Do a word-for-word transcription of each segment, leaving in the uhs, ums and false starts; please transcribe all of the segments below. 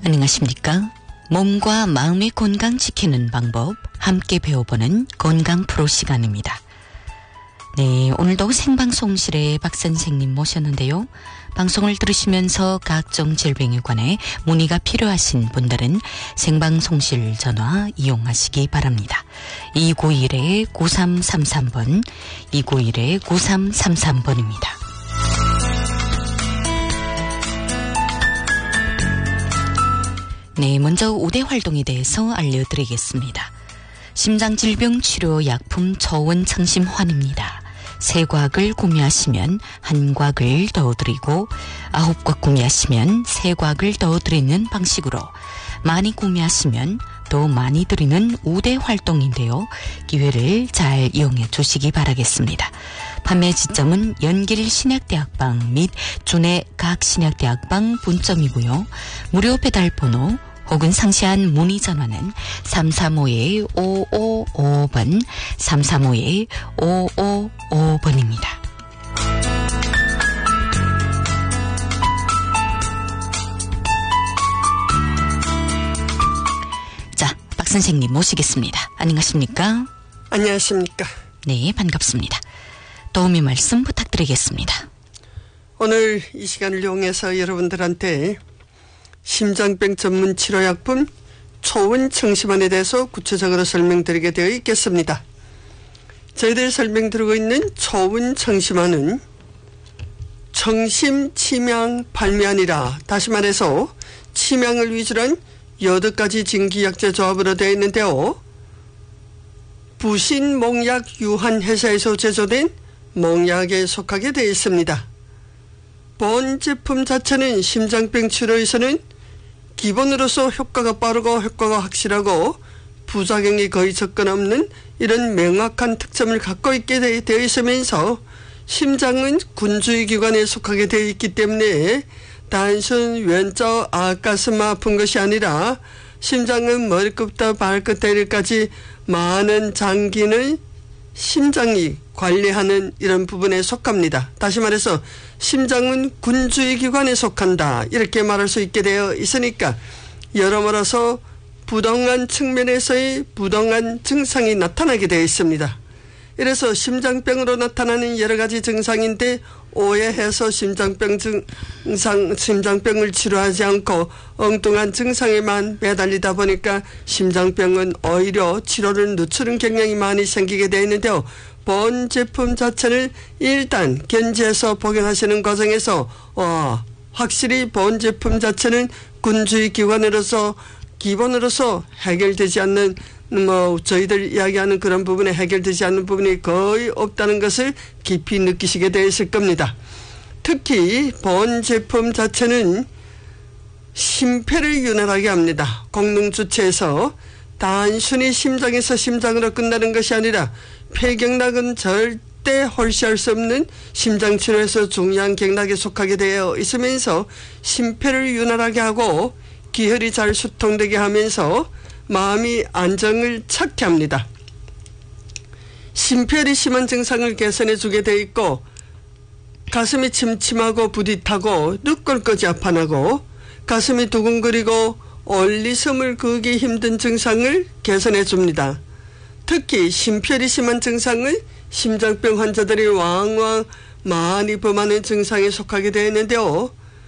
안녕하십니까? 몸과 마음의 건강 지키는 방법 함께 배워보는 건강 프로 시간입니다. 네, 오늘도 생방송실에 박 선생님 모셨는데요. 방송을 들으시면서 각종 질병에 관해 문의가 필요하신 분들은 생방송실 전화 이용하시기 바랍니다. 이구일 구삼삼삼 번, 이구일 구삼삼삼 번입니다. 네, 먼저 우대 활동에 대해서 알려드리겠습니다. 심장질병 치료 약품 저온청심환입니다. 세 곽을 구매하시면 한 곽을 더 드리고 아홉 곽 구매하시면 세 곽을 더 드리는 방식으로 많이 구매하시면 더 많이 드리는 우대 활동인데요. 기회를 잘 이용해 주시기 바라겠습니다. 판매 지점은 연길 신약대학방 및 준해 각 신약대학방 분점이고요. 무료 배달 번호 혹은 상세한 문의 전화는 삼삼오 오오오 번, 삼삼오 오오오 번입니다. 자, 박 선생님 모시겠습니다. 안녕하십니까? 안녕하십니까? 네, 반갑습니다. 도움의 말씀 부탁드리겠습니다. 오늘 이 시간을 이용해서 여러분들한테 심장병 전문 치료약품 초온청심환에 대해서 구체적으로 설명드리게 되어 있겠습니다. 저희들이 설명드리고 있는 초온청심환은 청심, 침향, 발미안이라 다시 말해서 침향을 위주로 한 여덟 가지 진기약재 조합으로 되어 있는데요. 부신 몽약 유한 회사에서 제조된 몽약에 속하게 되어 있습니다. 본 제품 자체는 심장병 치료에서는 기본으로서 효과가 빠르고 효과가 확실하고 부작용이 거의 접근 없는 이런 명확한 특점을 갖고 있게 되어 있으면서 심장은 군주의 기관에 속하게 되어 있기 때문에 단순 왼쪽 앞가슴 아픈 것이 아니라 심장은 머리끝부터 발끝까지 많은 장기는 심장이 관리하는 이런 부분에 속합니다. 다시 말해서 심장은 군주의 기관에 속한다 이렇게 말할 수 있게 되어 있으니까 여러모로서 부동한 측면에서의 부동한 증상이 나타나게 되어 있습니다. 이래서 심장병으로 나타나는 여러 가지 증상인데 오해해서 심장병 증상, 심장병을 치료하지 않고 엉뚱한 증상에만 매달리다 보니까 심장병은 오히려 치료를 늦추는 경향이 많이 생기게 되어 있는데요. 본 제품 자체를 일단 견지해서 복용하시는 과정에서 어, 확실히 본 제품 자체는 군주의 기관으로서 기본으로서 해결되지 않는 뭐 저희들 이야기하는 그런 부분에 해결되지 않는 부분이 거의 없다는 것을 깊이 느끼시게 되어 있을 겁니다. 특히 본 제품 자체는 심폐를 윤활하게 합니다. 공능 주체에서 단순히 심장에서 심장으로 끝나는 것이 아니라 폐경락은 절대 홀시할 수 없는 심장 치료에서 중요한 경락에 속하게 되어 있으면서 심폐를 윤활하게 하고 기혈이 잘 수통되게 하면서 마음이 안정을 찾게 합니다. 심폐열이 심한 증상을 개선해 주게 되어 있고 가슴이 침침하고 부딪하고 늑골까지 아파나고 가슴이 두근거리고 올리숨을 그기 힘든 증상을 개선해 줍니다. 특히 심폐열이 심한 증상을 심장병 환자들이 왕왕 많이 범하는 증상에 속하게 되어 있는데요.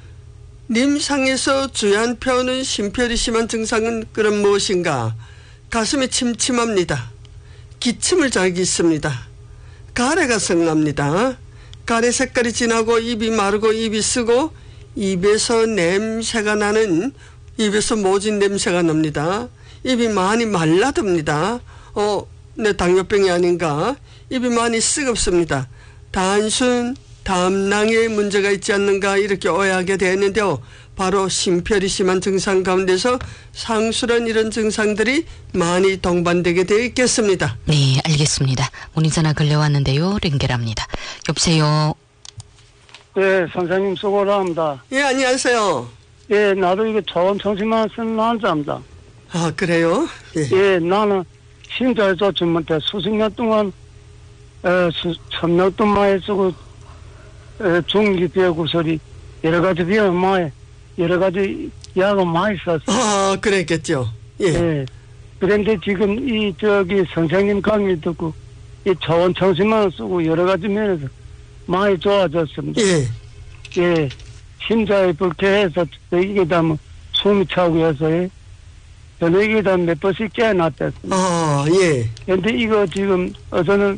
님상에서 주요한 표현은 심폐열이 심한 증상은 그럼 무엇인가? 가슴이 침침합니다. 기침을 잘 있습니다. 가래가 성납니다. 가래 색깔이 진하고 입이 마르고 입이 쓰고 입에서 냄새가 나는 입에서 모진 냄새가 납니다. 입이 많이 말라듭니다. 어, 내 당뇨병이 아닌가? 입이 많이 쓰겁습니다. 단순 담낭에 문제가 있지 않는가 이렇게 오해하게 되었는데요. 바로 심폐열이 심한 증상 가운데서 상수란 이런 증상들이 많이 동반되게 되어 있겠습니다. 네, 알겠습니다. 문의 전화 걸려왔는데요. 연결합니다. 여보세요. 예, 선생님 수고를 합니다. 예, 안녕하세요. 예, 나도 이거 초온청심환 쓰는 환자입니다. 아, 그래요? 예, 예 나는 심장에서 전문대 수십 년 동안 에, 수, 천년 동안 쓰고 중기 비구설이 여러 가지 비염에 여러 가지 약을 많이 썼어요. 아, 그랬겠죠. 예. 예. 그런데 지금 이 저기 선생님 강의 듣고 이 초원 청심환을 쓰고 여러 가지 면에서 많이 좋아졌습니다. 예. 예. 심장이 불쾌해서 이게 다 뭐 숨이 차고 해서 예. 저는 이게 다 몇 번씩 깨어났댔습니다. 아, 예. 근데 이거 지금 어저는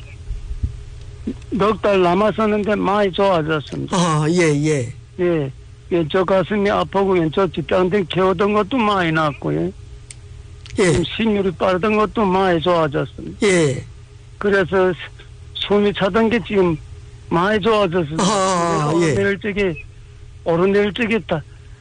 넉 달 남았었는데 많이 좋아졌습니다. 아, 예, 예. 예. 왼쪽 가슴이 아프고 왼쪽 뒷땅등 채우던 것도 많이 났고요. 예. 지금 심율이 빠르던 것도 많이 좋아졌습니다. 예. 그래서 숨이 차던 게 지금 많이 좋아졌습니다. 아, 예. 오르내릴 적에 오르내릴 적에 다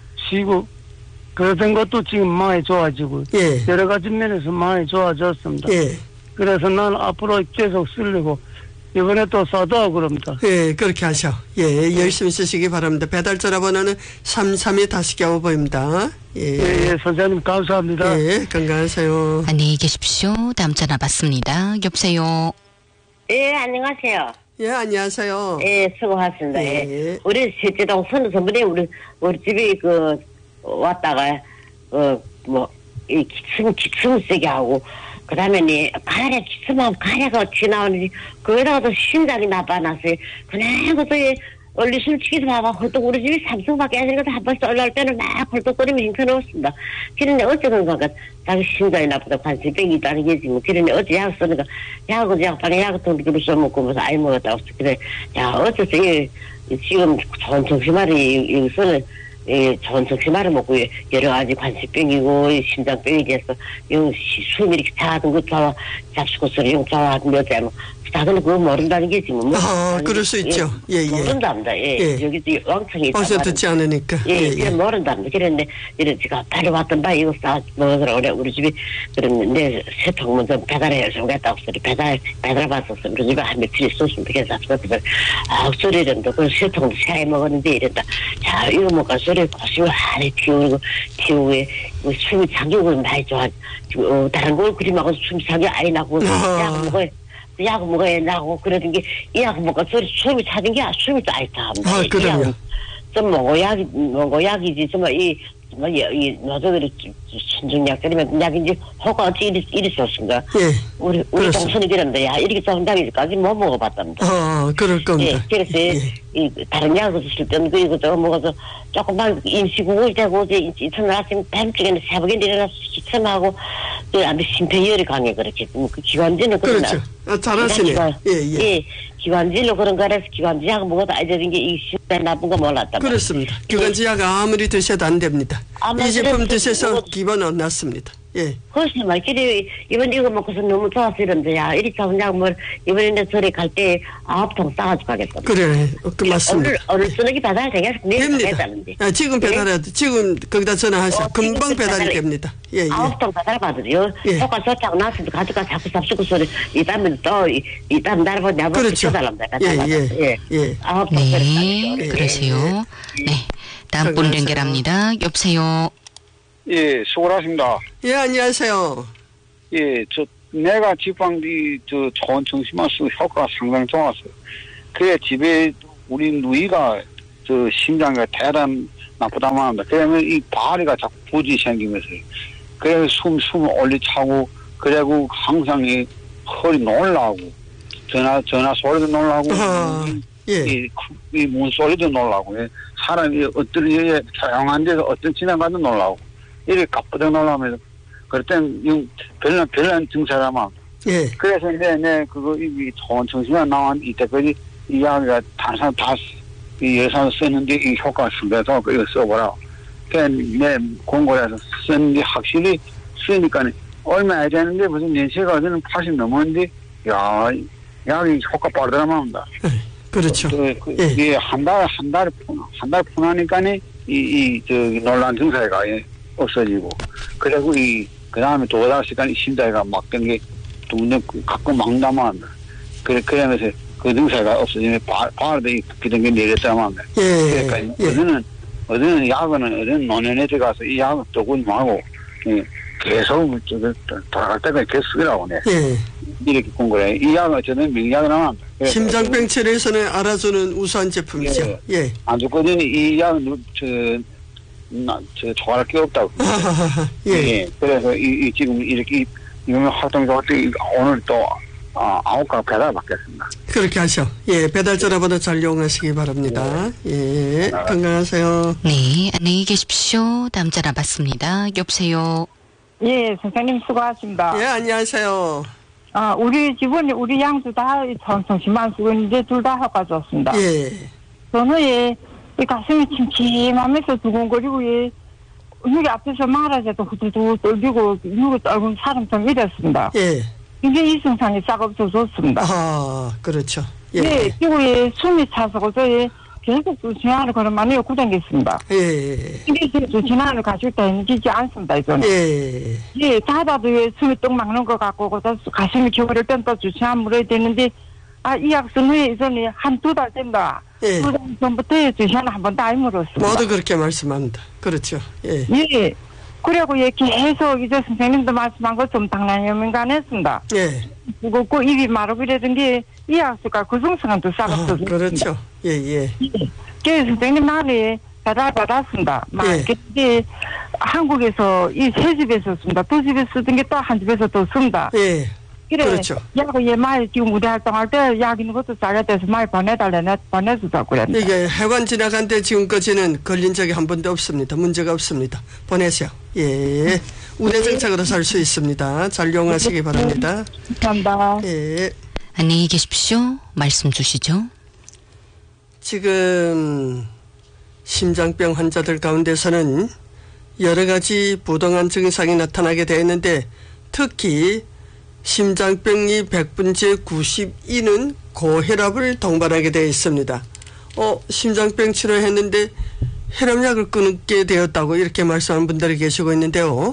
쉬고 그러던 것도 지금 많이 좋아지고 예. 여러 가지 면에서 많이 좋아졌습니다. 예. 그래서 나는 앞으로 계속 쓰려고 이번에 또 사도 그럽니다. 예, 그렇게 하셔. 예, 열심히 쓰시기 바랍니다. 배달 전화번호는 삼삼이 다시 겨우 보입니다. 예. 예, 예, 선생님 감사합니다. 예, 건강하세요. 안녕히 계십시오. 다음 전화 받습니다. 여보세요. 예, 안녕하세요. 예, 안녕하세요. 예, 수고하셨습니다. 예. 예. 우리 셋째동 선우 선배님, 우리, 우리 집에 그, 왔다가, 어, 뭐, 이 기침, 기침 세게 하고, 그 다음에, 니, 가래, 기침하면 가래가 튀나오는지, 거기다가도 심장이 나빠났어요. 그냥, 그또, 원래 숨치기도 봐봐. 헐떡 우리 집이 삼성밖에 안 되니까 한 번씩 올라올 때는 막 헐떡거리면 힘겨웠습니다. 그런데 어쩌던가, 자기 심장이 나쁘다, 관심병이 있다는 게지, 뭐. 그런데 어째 약 쓰니까, 약은 약방에 약 같은 걸 써먹고, 무슨 아이 먹었다고. 그래, 야, 어째서, 이, 지금 좋은 정신말이, 여기서는, 예, 좋은 정신말을 먹고, 여러 가지 관심병이고, 심장병이 돼서, yung 숨이 이렇게 차던 거 좋아, 잡수고 소리 용 좋아, 여자, 뭐. 다들 그거 모른다는 게지, 뭐. 아, 그럴 수 있죠. 예, 예. 모른답니다. 예. 예. 여기도 왕창이 있다. 어서 듣지 않으니까. 예, 예, 예. 예. 모른답니다. 그랬는데, 이래, 제가 바로 왔던 바, 이거 싸, 먹으러 오래, 우리 집이, 그랬는데, 세통 먼저 배달해, 좀 갔다 왔더니, 배달, 배달 받았어. 우리 집에 한 며칠 있었으면 좋겠다. 그래서, 아, 소리를, 그 세통도 새해 먹었는데, 이랬다. 자, 이거 먹고, 소리 고심을 안에 튀우고, 튀우고, 숨이 잠기고 많이 좋아. 어, 다른 걸 그림하고 숨이 잠기 아이 나고, 아. 약 먹어야, 약 먹어야 나고, 그러던 게, 이 약 먹고, 소리, 숨이 차는 게, 숨이 또 아이다. 아, 그럼요. 좀 먹어 약이 먹어 약이지 정말 이 뭐 이 노조들이 신중약 때리면 약인지 효과 어찌 이리 이리 좋습니까? 예. 우리 우리 그렇습니다. 동선이 그런데 야 이렇게 좋은 약이까지 못 먹어봤답니다. 아, 그럴 예, 겁니다. 그래서 예. 이 다른 약을 쓰실 때는 그 이거 저거 먹어서 조금만 임시국을 되고 이제 이튿날 아침 밤중에는 새벽에 일어나서 시침하고 그 아무 심폐혈이 강해 그렇게 그 기관지는 그런 그렇죠. 아, 잘하시네요. 예, 예. 예, 기관지로 그런 거라서 기관지 약 먹어도 아이들인 게 이 심장에 나쁜 거 몰랐단 말이에요. 그렇습니다. 기관지약 아무리 드셔도 안 됩니다. 아마 이 제품 그래도 드셔서 뭐- 기분은 났습니다. 예. 그렇지, 막, 그래, 이번 이거 먹고서 너무 좋아서 이런데, 야, 이리 좋은 약물, 이번에 저리 갈 때 아홉 통 싸가지고 가겠다. 그래, 그 맞습니다. 오늘, 오늘 저녁에 배달 되겠어? 내일 됩니다. 가겠다는데. 아, 지금 배달해도 지금 거기다 전화하세요. 어, 지금 금방 배달이 배달이- 됩니다. 예, 예. 아홉 통 배달 받으려. 예. 효과 좋다고 나한테도 가져가 자꾸 잡수고 소리, 이 다음에 또, 이, 이 다음 날보고 내가 그렇죠. 시켜달랍니다. 예, 예, 예. 아홉 통 네, 배달 그러세요. 네. 다음 분 건강하세요. 연결합니다. 여보세요. 예, 수고하십니다. 예, 안녕하세요. 예, 저, 내가 지방디, 저, 좋은 정신마스 효과가 상당히 좋았어요. 그래, 집에, 우리 누이가, 저, 심장이 대단 나쁘다고 합니다. 그러면 이 발이가 자꾸 부지 생기면서, 그래, 숨, 숨을 올리 차고, 그리고 항상 이 허리 놀라고, 전화, 전화 소리도 놀라고, 아, 예. 이, 이 문소리도 놀라고, 예. 사람이 어떤, 예, 조용한 데서 어떤 지나가도 놀라고, 이렇게 깜빡 놀라면서, 그럴 땐, 별난, 별난 증세라마. 예. 그래서 이제, 내, 그거, 이, 좋은 정신이 나온 이때까지, 이 약이 다른 사람 다, 이 여사로 썼는데, 이 효과가 승대서, 그거 써보라. 그래, 내, 공고해서 썼는데, 확실히 쓰니까, 얼마 안 되는데, 무슨 연세가 어제는 팔십 넘었는데, 야, 약이 효과 빠르더라만 합니다. 그렇죠. 그, 그, 예. 예, 한 달, 한 달, 한 달 푼하니까니, 이, 이, 저, 논란 증세가, 예, 없어지고. 그리고 이, 그 다음에 두 달 시간 심장이가 막던 게, 두근데 가끔 막 남아한다. 그래, 그러면서 그 증세가 없어지면 발, 발도 이 기던 게 내렸다만 합니다. 예. 그러니까, 예. 어제는, 어제는 약은, 어제는 논현에 들어가서 이 약을 뜨고 말고, 예, 계속, 저, 돌아갈 때까지 계속 쓰라고, 네. 예. 이렇게 본 거래. 이 약은 어쩌면 명약을 합니다. 심장병 치료에서는 알아주는 우수한 제품이죠. 예. 안 좋거든요. 이 약, 저, 나, 저, 좋아할 게 없다고. 예. 예. 그래서 이, 이 지금 이렇게 이런 활동 좋을 때 오늘 또 어, 아홉 가구 배달 받겠습니다. 그렇게 하셔. 예, 배달 전화번호 잘 이용하시기 바랍니다. 예, 건강하세요. 네, 안녕히 계십시오. 다음 전화 받습니다. 여보세요. 예, 선생님 수고하십니다. 예, 안녕하세요. 아, 우리 집은 우리 양도 다 정심만 쓰고 있는데 둘 다 효과 좋습니다. 예. 저는 예, 이 가슴이 침침하면서 두근거리고 예, 여기 앞에서 말하자도 후두두 떨리고 누구 떨군 사람처럼 이랬습니다. 예. 이게 이 증상이 싹 없어 좋습니다. 아, 그렇죠. 예. 예, 그리고 예, 숨이 차서 예, 계속 주진환을 걸어만요 고생했습니다. 예. 이게 주진환을 가실 때는 지지 않습니다, 이거는. 예. 예, 닫아도 예, 숨이 똥 막는 것 같고, 그다 가슴이 겨울일 땐 또 주진환 물어야 되는데, 아, 이 약선 후에 이전에 한 두 달 된다. 예. 두 달 전부터 주진환 한번 다 물었습니다. 모두 그렇게 말씀합니다. 그렇죠. 예. 예. 그리고 예, 계속 이제 선생님도 말씀한 것좀 당나년민간했습니다. 예. 그리고 그 입이 마르고 이러던 게, 이 약수가 그 중성은 또 싹 아, 없어. 그렇죠. 예, 예. 예. 그래서 선생님 말에 배달 받았습니다. 막, 예. 근데 한국에서 이 세 집에서 씁니다. 두 집에서 쓰던 게 또 한 집에서 또 씁니다. 예. 그래. 그렇죠. 야구 얘 많이 지금 우리 활동할 때 약 있는 것도 싸게 돼서 많이 보내달래, 보내주자고 그랬는데. 이게 해관 지나간 데 지금까지는 걸린 적이 한 번도 없습니다. 문제가 없습니다. 보내세요. 예. 우대정착으로 살 수 있습니다. 잘 이용하시기 바랍니다. 감사합니다. 예. 안녕히 계십시오. 말씀 주시죠. 지금 심장병 환자들 가운데서는 여러 가지 부동한 증상이 나타나게 되었는데 특히 심장병이 백 분째 구십이는 고혈압을 동반하게 되어 있습니다. 어, 심장병 치료했는데 혈압약을 끊게 되었다고 이렇게 말씀하는 분들이 계시고 있는데요.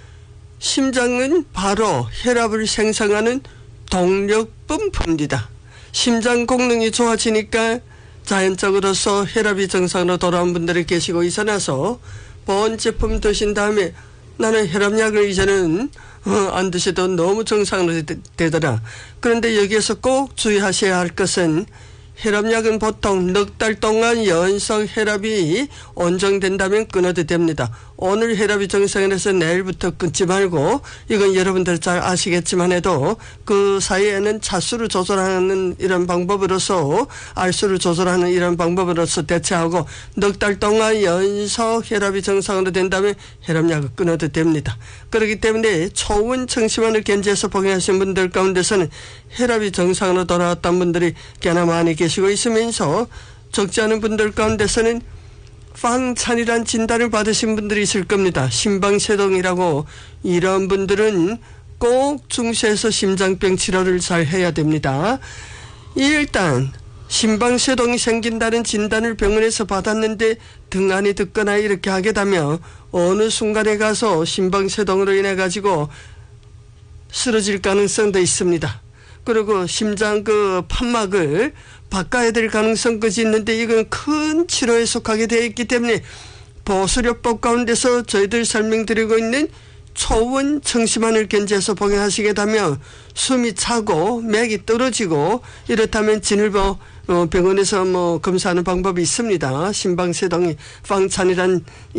심장은 바로 혈압을 생성하는 동력 펌프입니다. 심장功능이 좋아지니까 자연적으로서 혈압이 정상으로 돌아온 분들이 계시고 있어나서 보온 제품 드신 다음에 나는 혈압약을 이제는 어, 안 드셔도 너무 정상으로 되, 되더라. 그런데 여기에서 꼭 주의하셔야 할 것은 혈압약은 보통 넉 달 동안 연속 혈압이 온정된다면 끊어도 됩니다. 오늘 혈압이 정상이라서 내일부터 끊지 말고 이건 여러분들 잘 아시겠지만 해도 그 사이에는 차수를 조절하는 이런 방법으로서 알수를 조절하는 이런 방법으로서 대체하고 넉 달 동안 연속 혈압이 정상으로 된다면 혈압약을 끊어도 됩니다. 그렇기 때문에 초원 청심환을 견지해서 복용하신 분들 가운데서는 혈압이 정상으로 돌아왔던 분들이 꽤나 많이 계시고 있으면서 적지 않은 분들 가운데서는 빵찬이란 진단을 받으신 분들이 있을 겁니다. 심방세동이라고. 이런 분들은 꼭 중시해서 심장병 치료를 잘 해야 됩니다. 일단 심방세동이 생긴다는 진단을 병원에서 받았는데 등한이 듣거나 이렇게 하게 되면 어느 순간에 가서 심방세동으로 인해 가지고 쓰러질 가능성도 있습니다. 그리고 심장 그 판막을 바꿔야 될 가능성까지 있는데 이건 큰 치료에 속하게 되어 있기 때문에 보수요법 가운데서 저희들 설명드리고 있는 초원 청심환을 견지해서 복용하시게 되면 숨이 차고 맥이 떨어지고 이렇다면 진일보 병원에서 뭐 검사하는 방법이 있습니다. 심방세동이 빵찬이란